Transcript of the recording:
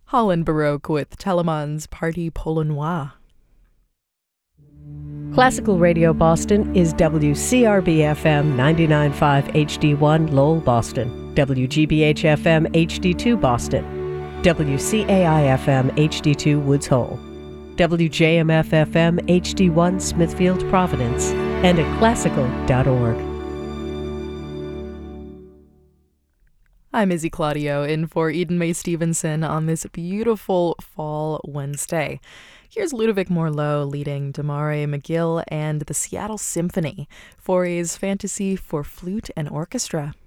Holland Baroque with Telemann's Partie Polonoise. Classical Radio Boston is WCRB-FM 99.5 HD1 Lowell, Boston, WGBH-FM HD2 Boston, WCAI-FM HD2 Woods Hole, WJMF-FM HD1 Smithfield, Providence, and at classical.org. I'm Izzy Claudio in for Eden Mae Stevenson on this beautiful fall Wednesday. Here's Ludovic Morlot leading Damare McGill and the Seattle Symphony, Fauré's Fantasy for Flute and Orchestra.